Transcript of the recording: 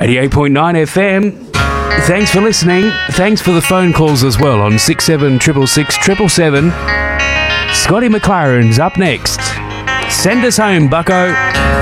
88.9 FM. Thanks for listening. Thanks for the phone calls as well on 67666777. Scotty McLaren's up next. Send us home, bucko.